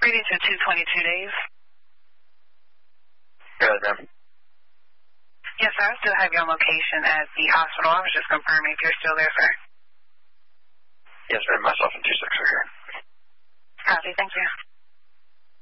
Reading to 222 days. Good, ma'am. Yes, sir. I still have your location at the hospital. I was just confirming if you're still there, sir. Yes, ma'am. Myself and 26 are here. Copy. Thank you.